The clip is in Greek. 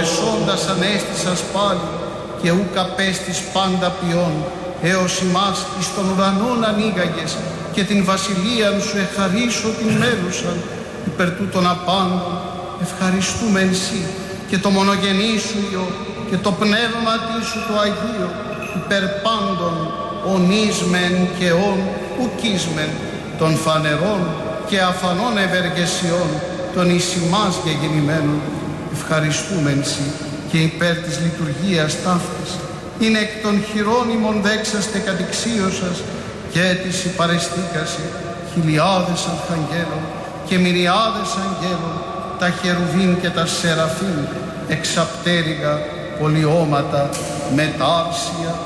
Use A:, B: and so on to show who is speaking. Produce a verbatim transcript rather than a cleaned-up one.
A: εσώντας ανέστησας πάλι, και ουκ απέστης πάντα ποιόν, έως ημάς εις των ουρανών ανοίγαγες, και την βασιλείαν σου εχαρίσω την μέλουσαν, υπερ τούτων απάντων ευχαριστούμεν σοι, και το μονογενή σου Υιό, και το πνεύμα σου το Αγίο, υπερ πάντων ονίσμεν και ον ουκίσμεν, των φανερών και αφανών ευεργεσιών, των εις ημάς γεγεννημένων, ευχαριστούμεν σοι, και υπέρ της λειτουργίας ταύτης, είναι εκ των χειρών ημών δέξαστε κατηξίωσας, και της υπαρεστήκαση χιλιάδες αρχαγγέλων και μυριάδες αγγέλων, τα χερουβίν και τα σεραφείμ, εξαπτέρυγα πολιώματα μετάρσια